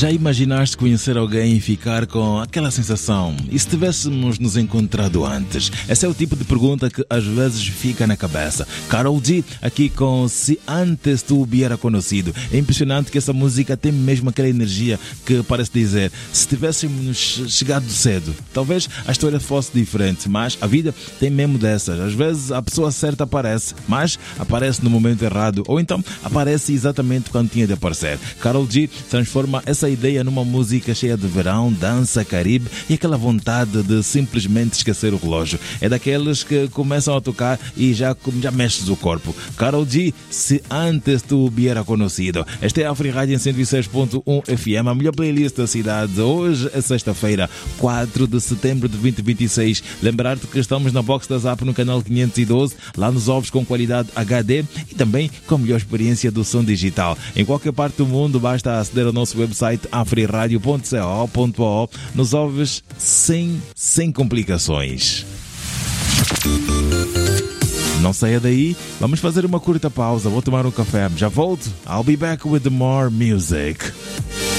Já imaginaste conhecer alguém e ficar com aquela sensação? E se tivéssemos nos encontrado antes? Esse é o tipo de pergunta que às vezes fica na cabeça. Karol G aqui com Se Antes Tu Hubiera Conocido. É impressionante que essa música tem mesmo aquela energia que parece dizer: se tivéssemos chegado cedo, talvez a história fosse diferente, mas a vida tem mesmo dessas. Às vezes a pessoa certa aparece, mas aparece no momento errado, ou então aparece exatamente quando tinha de aparecer. Karol G transforma essa ideia numa música cheia de verão, dança, caribe e aquela vontade de simplesmente esquecer o relógio. É daqueles que começam a tocar e já mexes o corpo. Karol G, Se Antes Tu Hubiera Conocido. Esta é a Afri Rádio em 106.1 FM, a melhor playlist da cidade. Hoje é sexta-feira, 4 de setembro de 2026. Lembrar-te que estamos na box da Zap no canal 512. Lá nos ouves com qualidade HD e também com a melhor experiência do som digital. Em qualquer parte do mundo, basta aceder ao nosso website afriradio.co.ol. Nos ouves sem complicações. Não saia daí, vamos fazer uma curta pausa. Vou tomar um café, já volto. I'll be back with more music.